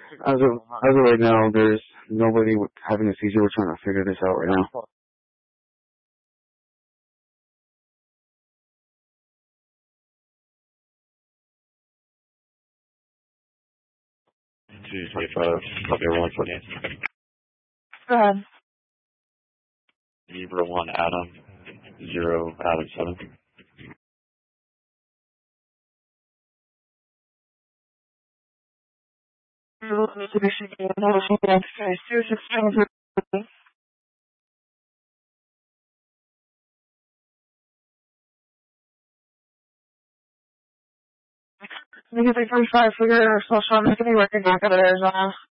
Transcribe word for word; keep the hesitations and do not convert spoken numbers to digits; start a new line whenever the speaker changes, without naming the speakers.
As of, as of right now, there's nobody with having a seizure. We're trying to figure this out right now.
two twenty-five, copy one twenty-eight.
Go ahead.
Zebra one Adam, zero Adam seven.
Mitsubishi National Sirius Exchange. Maybe they forty-five figure or social. I'm going to be working back out of Arizona.